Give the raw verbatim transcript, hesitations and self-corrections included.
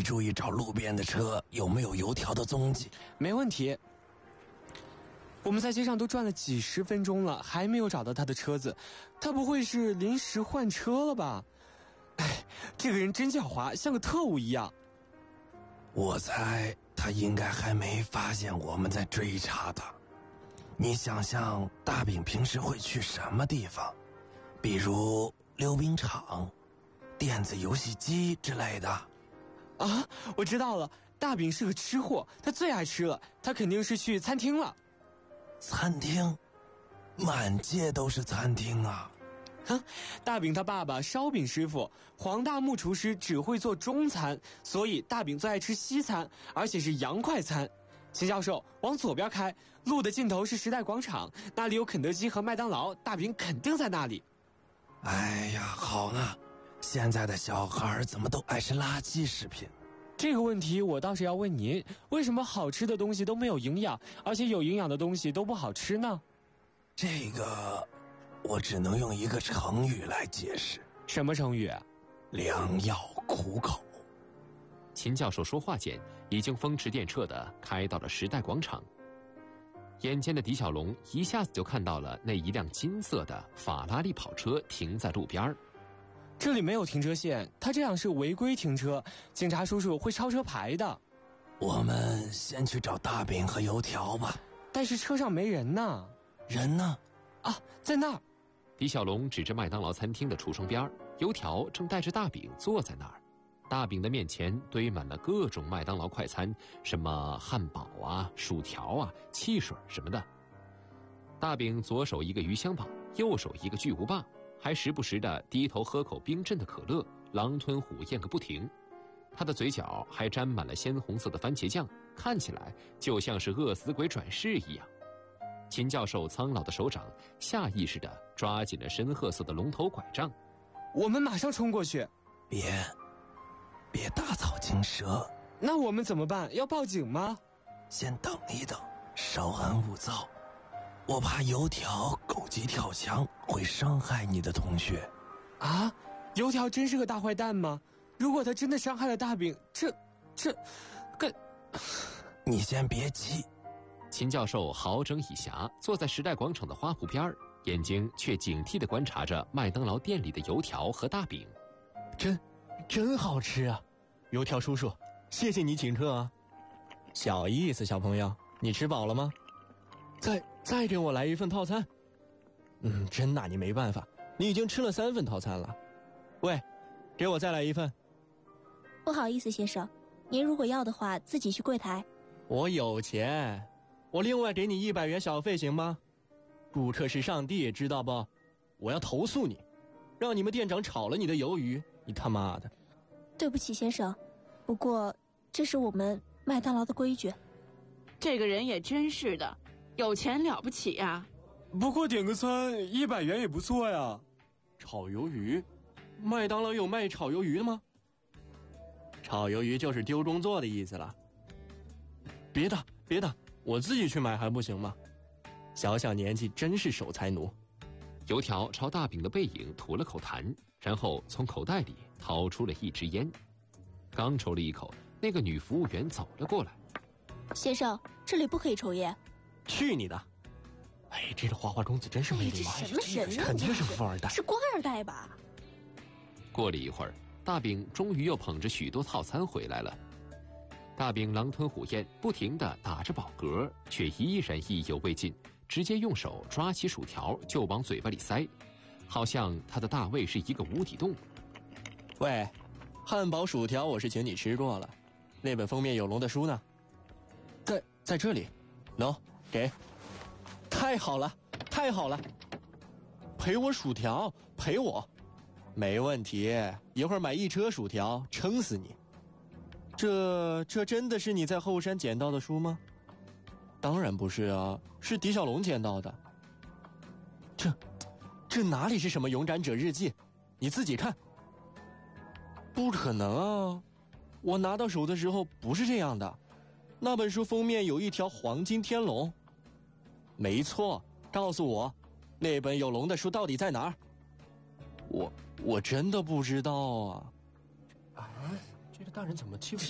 注意找路边的车有没有油条的踪迹。 没问题。我们在街上都转了几十分钟了，还没有找到他的车子，他不会是临时换车了吧？哎，这个人真狡猾，像个特务一样。 我猜他应该还没发现我们在追查他。你想象大饼平时会去什么地方？比如溜冰场、电子游戏机之类的。 啊，我知道了，大饼是个吃货，他最爱吃了，他肯定是去餐厅了。 餐厅？满街都是餐厅啊。 哼，大饼他爸爸烧饼师傅，黄大木厨师只会做中餐，所以大饼最爱吃西餐，而且是洋快餐。秦教授，往左边开，路的尽头是时代广场，那里有肯德基和麦当劳，大饼肯定在那里。 哎呀，好呢，现在的小孩怎么都爱吃垃圾食品？ 这个问题我倒是要问您，为什么好吃的东西都没有营养，而且有营养的东西都不好吃呢？ 这个我只能用一个成语来解释。 什么成语？ 良药苦口。 秦教授说话间，已经风驰电掣地开到了时代广场。眼尖的狄小龙一下子就看到了那一辆金色的法拉利跑车停在路边。 这里没有停车线，他这样是违规停车，警察叔叔会抄车牌的。 我们先去找大饼和油条吧。 但是车上没人呢。 人呢？ 啊，在那儿。 狄小龙指着麦当劳餐厅的橱窗边，油条正带着大饼坐在那儿。大饼的面前堆满了各种麦当劳快餐，什么汉堡啊、薯条啊、汽水什么的。大饼左手一个鱼香堡，右手一个巨无霸，还时不时地低头喝口冰镇的可乐，狼吞虎咽个不停。他的嘴角还沾满了鲜红色的番茄酱，看起来就像是饿死鬼转世一样。秦教授苍老的手掌下意识地抓紧了深褐色的龙头拐杖。 我们马上冲过去。 别别大草惊蛇。 那我们怎么办？要报警吗？ 先等一等，稍安勿躁。我怕油条狗急跳墙会伤害你的同学。 啊，油条真是个大坏蛋吗？如果他真的伤害了大饼，这这跟…… 你先别急。 秦教授好整以暇坐在时代广场的花圃边，眼睛却警惕地观察着麦当劳店里的油条和大饼。 真真好吃啊，油条叔叔，谢谢你请客啊。小意思，小朋友，你吃饱了吗？再再给我来一份套餐。嗯，真拿你没办法，你已经吃了三份套餐了。喂，给我再来一份。 不好意思，先生，您如果要的话，自己去柜台。 我有钱，我另外给你一百元小费行吗？顾客是上帝，知道不？我要投诉你，让你们店长炒了你的鱿鱼，你他妈的！ 对不起，先生，不过这是我们麦当劳的规矩。 这个人也真是的，有钱了不起呀！ 不过点个餐一百元也不错呀。 炒鱿鱼？麦当劳有卖炒鱿鱼的吗？炒鱿鱼就是丢工作的意思了。别的别的，我自己去买还不行吗？小小年纪真是守财奴。 油条朝大饼的背影吐了口痰，然后从口袋里掏出了一支烟。刚抽了一口，那个女服务员走了过来。 先生，这里不可以抽烟。 去你的！哎，这个花花公子真是没礼貌， 哎、这什么人啊？ 肯定是富二代， 是官二代吧？ 过了一会儿，大饼终于又捧着许多套餐回来了。大饼狼吞虎咽，不停地打着饱嗝，却依然意犹未尽，直接用手抓起薯条就往嘴巴里塞，好像他的大胃是一个无底洞。 喂，汉堡薯条我是请你吃过了，那本封面有龙的书呢？在在这里。喏，给。太好了，太好了！赔我薯条，赔我，没问题。一会儿买一车薯条，撑死你。这这真的是你在后山捡到的书吗？当然不是啊，是狄小龙捡到的。这这哪里是什么勇敢者日记？你自己看。不可能啊，我拿到手的时候不是这样的。那本书封面有一条黄金天龙。没错，告诉我，那本有龙的书到底在哪儿？我我真的不知道啊！啊，这个大人怎么欺负？